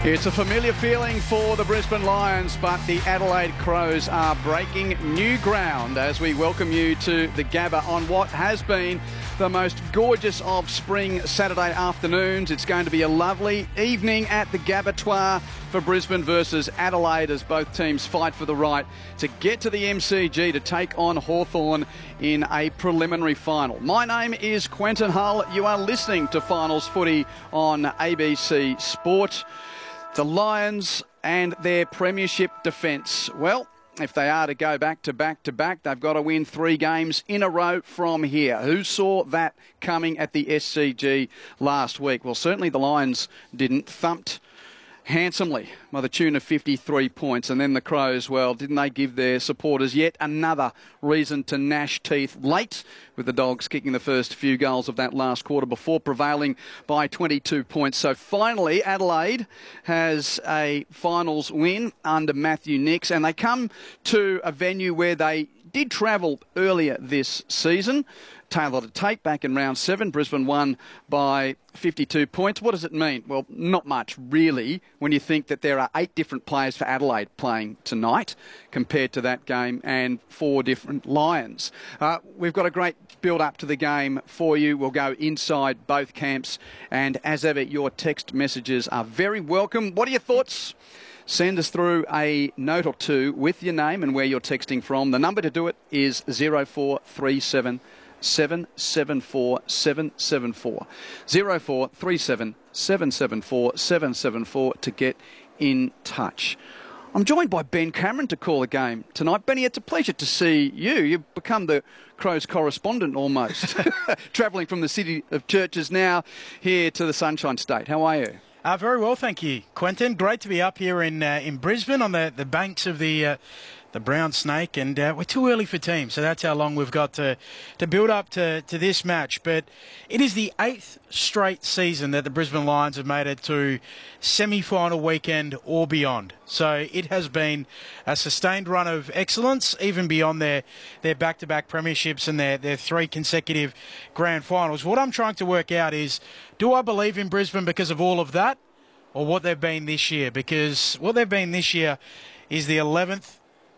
It's a familiar feeling for the Brisbane Lions, but the Adelaide Crows are breaking new ground as we welcome you to the Gabba on what has been the most gorgeous of spring Saturday afternoons. It's going to be a lovely evening at the Gabatoir for Brisbane versus Adelaide as both teams fight for the right to get to the MCG to take on Hawthorn in a preliminary final. My name is Quentin Hull. You are listening to Finals Footy on ABC Sport. The Lions and their premiership defence. Well, if they are to go back to back to back, they've got to win 3 games in a row from here. Who saw that coming at the SCG last week? Well, certainly the Lions didn't. Thumped handsomely by the tune of 53 points. And then the Crows, well, didn't they give their supporters yet another reason to gnash teeth late, with the Dogs kicking the first few goals of that last quarter before prevailing by 22 points. So finally, Adelaide has a finals win under Matthew Nicks, and they come to a venue where they did travel earlier this season. Taylor to take back in round 7. Brisbane won by 52 points. What does it mean? Well, not much, really, when you think that there are 8 different players for Adelaide playing tonight compared to that game, and 4 different Lions. We've got a great build-up to the game for you. We'll go inside both camps, and as ever, your text messages are very welcome. What are your thoughts? Send us through a note or two with your name and where you're texting from. The number to do it is 0437 774 774. 0437 774 774 to get in touch. I'm joined by Ben Cameron to call a game tonight. Benny, it's a pleasure to see you. You've become the Crows correspondent almost, travelling from the city of churches now here to the Sunshine State. How are you? Very well, thank you, Quentin. Great to be up here in Brisbane on the banks of the Brown Snake, and we're too early for teams, so that's how long we've got to build up to this match. But it is the 8th straight season that the Brisbane Lions have made it to semi-final weekend or beyond. So it has been a sustained run of excellence, even beyond their back-to-back premierships and their 3 consecutive grand finals. What I'm trying to work out is, do I believe in Brisbane because of all of that, or what they've been this year? Because what they've been this year is the 11th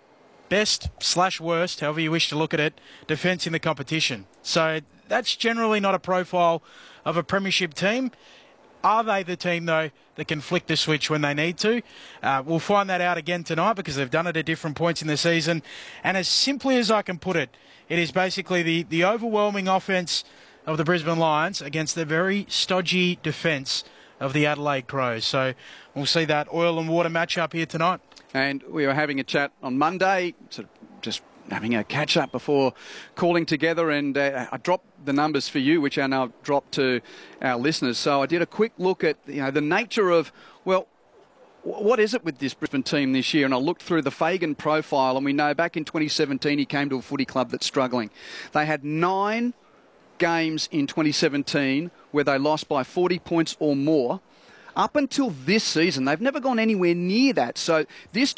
best/worst, however you wish to look at it, defence in the competition. So that's generally not a profile of a premiership team. Are they the team, though, that can flick the switch when they need to? We'll find that out again tonight, because they've done it at different points in the season. And as simply as I can put it, it is basically the overwhelming offence of the Brisbane Lions against the very stodgy defence of the Adelaide Crows. So we'll see that oil and water match-up here tonight. And we were having a chat on Monday, sort of just having a catch-up before calling together, and I dropped the numbers for you, which I now dropped to our listeners. So I did a quick look at the nature of, well, what is it with this Brisbane team this year? And I looked through the Fagan profile, and we know back in 2017 he came to a footy club that's struggling. They had 9 games in 2017 where they lost by 40 points or more. Up until this season, they've never gone anywhere near that. So this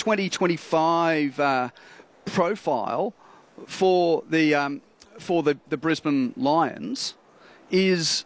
2025 profile for the Brisbane Lions is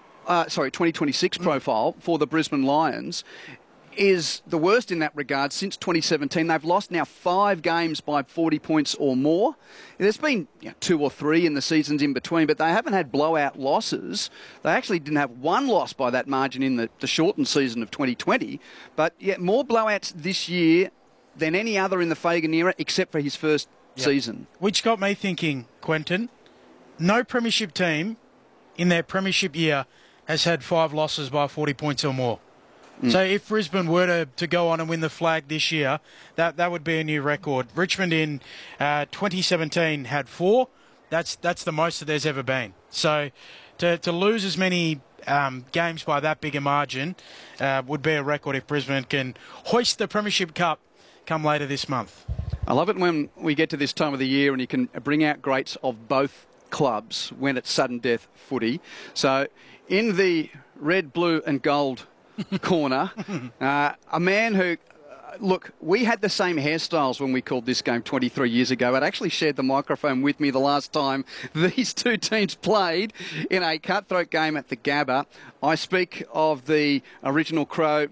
2026 profile for the Brisbane Lions is the worst in that regard since 2017. They've lost now 5 games by 40 points or more. There's been 2 or 3 in the seasons in between, but they haven't had blowout losses. They actually didn't have 1 loss by that margin in the shortened season of 2020. But more blowouts this year than any other in the Fagan era, except for his first season. Which got me thinking, Quentin, no premiership team in their premiership year has had 5 losses by 40 points or more. So if Brisbane were to go on and win the flag this year, that would be a new record. Richmond in 2017 had 4. That's the most that there's ever been. So to lose as many games by that big a margin would be a record if Brisbane can hoist the Premiership Cup come later this month. I love it when we get to this time of the year and you can bring out greats of both clubs when it's sudden death footy. So in the red, blue and gold corner, a man who look, we had the same hairstyles when we called this game 23 years ago. It actually shared the microphone with me the last time these two teams played in a cutthroat game at the Gabba. I speak of the original Crow